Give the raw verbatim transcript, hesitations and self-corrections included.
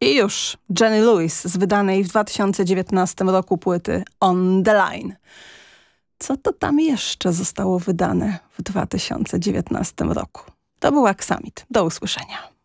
I już Jenny Lewis z wydanej w dwa tysiące dziewiętnastym roku płyty On The Line. Co to tam jeszcze zostało wydane w dwa tysiące dziewiętnastym roku? To był Aksamit. Do usłyszenia.